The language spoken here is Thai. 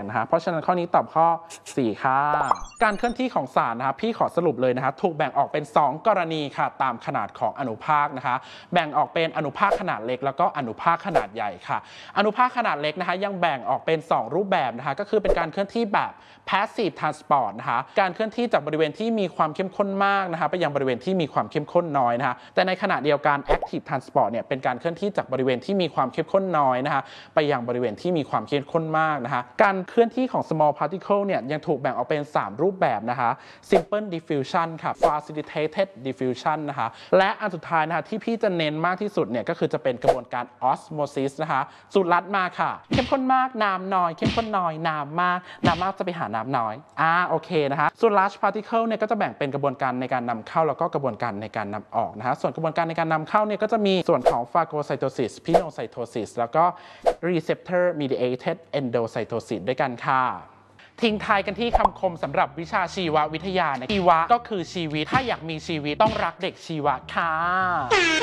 นะฮะเพราะฉะนั้นข้อนี้ตอบข้อ4ค่ะการเคลื่อนที่ของสารนะคะพี่ขอสรุปเลยนะคะถูกแบ่งออกเป็น2กรณีค่ะตามขนาดของอนุภาคนะคะแบ่งออกเป็นอนุภาคขนาดเล็กแล้วก็อนุภาคขนาดใหญ่ค่ะอนุภาคขนาดเล็กนะคะยังแบ่งออกเป็น2รูปแบบนะคะก็คือเป็นการเคลื่อนที่แบบ passive transport นะคะการเคลื่อนที่จากบริเวณที่มีความเข้มข้นมากนะคะไปยังบริเวณที่มีความเข้มข้นน้อยนะคะแต่ในขณะเดียวกัน active transport เนี่ยเป็นการเคลื่อนที่จากบริเวณที่มีความเข้มข้นน้อยนะคะไปยังบริเวณที่มีความเข้มข้นมากนะคะการเคลื่อนที่ของ small particle เนี่ยยังถูกแบ่งออกเป็น3รูปแบบนะคะ simple diffusion ค่ะ facilitated diffusion นะคะและอันสุดท้ายนะคะที่พี่จะเน้นมากที่สุดเนี่ยก็คือจะเป็นกระบวนการ osmosis นะคะสูตรลัดมาค่ะเข้มข้นมากน้ำน้อยเข้มข้นน้อยน้ำมากน้ำมากจะไปหาน้ำน้อยโอเคนะคะส่วน large particle เนี่ยก็จะแบ่งเป็นกระบวนการในการนำเข้าแล้วก็กระบวนการในการนำออกนะคะส่วนกระบวนการในการนำเข้าเนี่ยก็จะมีส่วนของ phagocytosis pinocytosis แล้วก็ receptor mediated endocytosis ด้วยกันค่ะทิ้งท้ายกันที่คำคมสำหรับวิชาชีววิทยานะชีวะก็คือชีวิตถ้าอยากมีชีวิตต้องรักเด็กชีวะค่ะ